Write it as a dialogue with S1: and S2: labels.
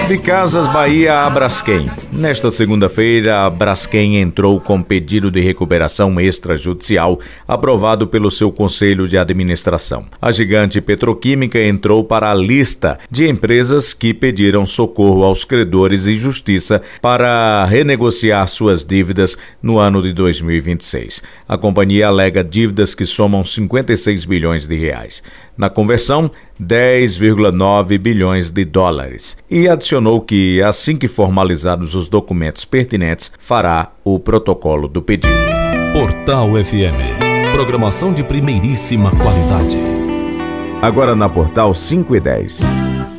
S1: De Casas Bahia a Braskem. Nesta segunda-feira, a Braskem entrou com pedido de recuperação extrajudicial aprovado pelo seu Conselho de Administração. A gigante petroquímica entrou para a lista de empresas que pediram socorro aos credores e justiça para renegociar suas dívidas no ano de 2026. A companhia alega dívidas que somam 56 bilhões de reais. Na conversão, 10,9 bilhões de dólares. E adicionou que, assim que formalizados os documentos pertinentes, fará o protocolo do pedido.
S2: Portal FM. Programação de primeiríssima qualidade.
S1: Agora na Portal 5 e 10.